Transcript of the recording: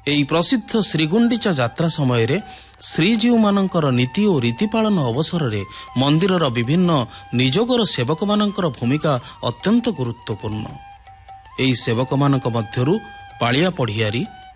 ଏହି ପ୍ରସିଦ୍ଧ ଶ୍ରୀଗୁଣ୍ଡିଚା ଯାତ୍ରା ସମୟରେ ଶ୍ରୀଜୀଉମାନଙ୍କର ନୀତି ଓ ରୀତି ପାଳନ ଅବସରରେ ମନ୍ଦିରର ବିଭିନ୍ନ ନିଯୋଗର ସେବକମାନଙ୍କର ଭୂମିକା ଅତ୍ୟନ୍ତ ଗୁରୁତ୍ୱପୂର୍ଣ୍ଣ। ଏହି ସେବକମାନଙ୍କ ମଧ୍ୟରୁ ପାଳିଆ ପଢ଼ିଆରୀ,